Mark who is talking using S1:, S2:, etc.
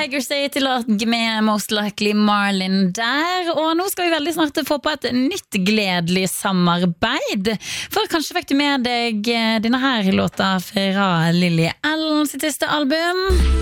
S1: Tiger State til med Most Likely Marlin der. Og nå skal vi veldig snart få på et nytt gledelig samarbeid. For kanskje fikk du med deg denne her låta fra Lily Allen sitt siste album.